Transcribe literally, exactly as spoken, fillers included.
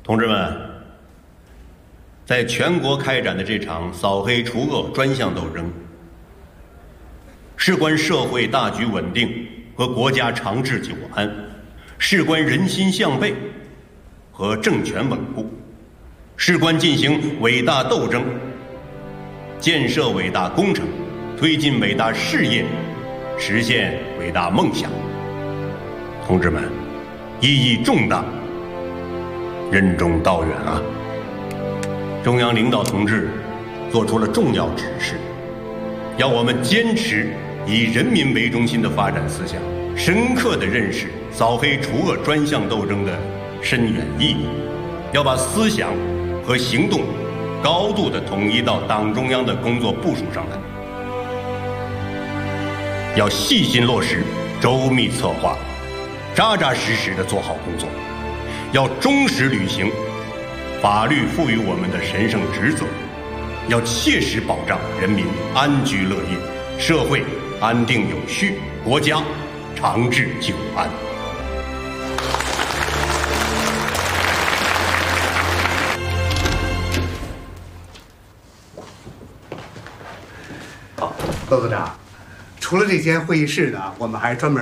同志们，在全国开展的这场扫黑除恶专项斗争，事关社会大局稳定和国家长治久安，事关人心向背和政权稳固，事关进行伟大斗争，建设伟大工程，推进伟大事业，实现伟大梦想。同志们，意义重大，任重道远啊！中央领导同志做出了重要指示，要我们坚持以人民为中心的发展思想，深刻地认识扫黑除恶专项斗争的深远意义，要把思想和行动高度地统一到党中央的工作部署上来，要细心落实，周密策划，扎扎实实地做好工作，要忠实履行法律赋予我们的神圣职责，要切实保障人民安居乐业，社会安定有序，国家长治久安。 好，窦组长，除了这间会议室呢，我们还专门